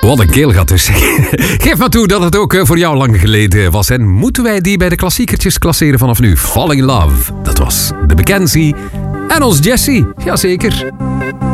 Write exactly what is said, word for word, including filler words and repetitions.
Wat een keelgat dus. Geef maar toe dat het ook voor jou lang geleden was. En moeten wij die bij de klassiekertjes klasseren vanaf nu? Falling in Love, dat was de Mackenzie. En ons Jessie, jazeker.